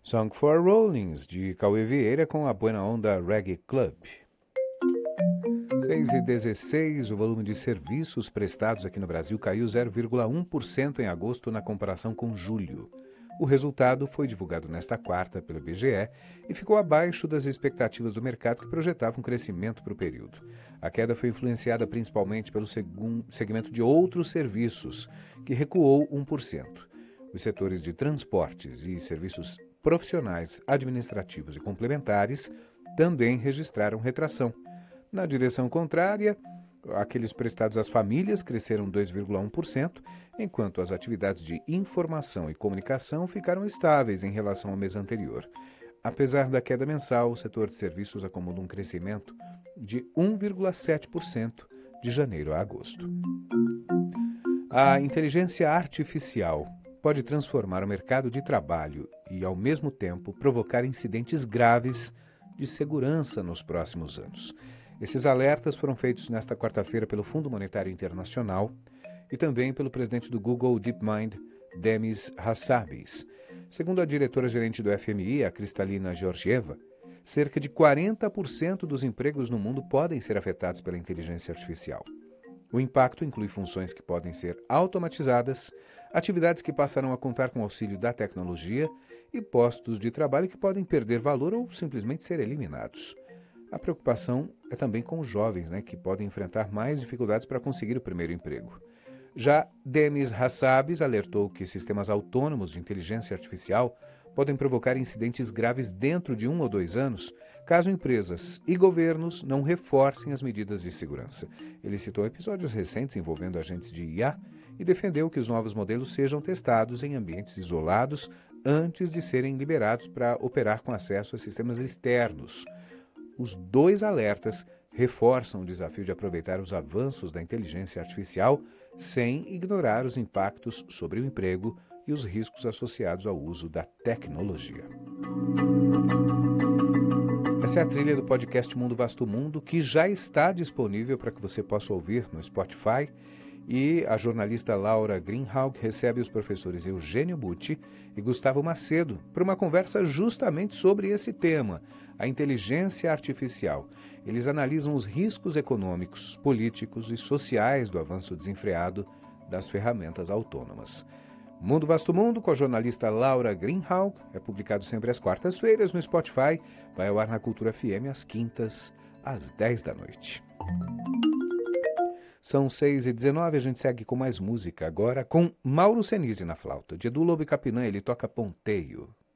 Song for Rollins, de Cauê Vieira, com a Buena Onda Reggae Club. 6h16, o volume de serviços prestados aqui no Brasil caiu 0,1% em agosto na comparação com julho. O resultado foi divulgado nesta quarta pelo IBGE e ficou abaixo das expectativas do mercado, que projetavam um crescimento para o período. A queda foi influenciada principalmente pelo segmento de outros serviços, que recuou 1%. Os setores de transportes e serviços profissionais, administrativos e complementares também registraram retração. Na direção contrária, aqueles prestados às famílias cresceram 2,1%, enquanto as atividades de informação e comunicação ficaram estáveis em relação ao mês anterior. Apesar da queda mensal, o setor de serviços acumula um crescimento de 1,7% de janeiro a agosto. A inteligência artificial pode transformar o mercado de trabalho e, ao mesmo tempo, provocar incidentes graves de segurança nos próximos anos. Esses alertas foram feitos nesta quarta-feira pelo Fundo Monetário Internacional e também pelo presidente do Google DeepMind, Demis Hassabis. Segundo a diretora-gerente do FMI, a Kristalina Georgieva, cerca de 40% dos empregos no mundo podem ser afetados pela inteligência artificial. O impacto inclui funções que podem ser automatizadas, atividades que passarão a contar com o auxílio da tecnologia e postos de trabalho que podem perder valor ou simplesmente ser eliminados. A preocupação é também com os jovens, que podem enfrentar mais dificuldades para conseguir o primeiro emprego. Já Demis Hassabis alertou que sistemas autônomos de inteligência artificial podem provocar incidentes graves dentro de 1 ou 2 anos, caso empresas e governos não reforcem as medidas de segurança. Ele citou episódios recentes envolvendo agentes de IA e defendeu que os novos modelos sejam testados em ambientes isolados antes de serem liberados para operar com acesso a sistemas externos. Os dois alertas reforçam o desafio de aproveitar os avanços da inteligência artificial sem ignorar os impactos sobre o emprego e os riscos associados ao uso da tecnologia. Essa é a trilha do podcast Mundo Vasto Mundo, que já está disponível para que você possa ouvir no Spotify. E a jornalista Laura Greenhalgh recebe os professores Eugênio Butti e Gustavo Macedo para uma conversa justamente sobre esse tema, a inteligência artificial. Eles analisam os riscos econômicos, políticos e sociais do avanço desenfreado das ferramentas autônomas. Mundo Vasto Mundo, com a jornalista Laura Greenhalgh, é publicado sempre às quartas-feiras no Spotify, vai ao ar na Cultura FM às quintas, às 10 da noite. São 6h19, a gente segue com mais música agora, com Mauro Senise na flauta. De Edu Lobo e Capinã, ele toca Ponteio.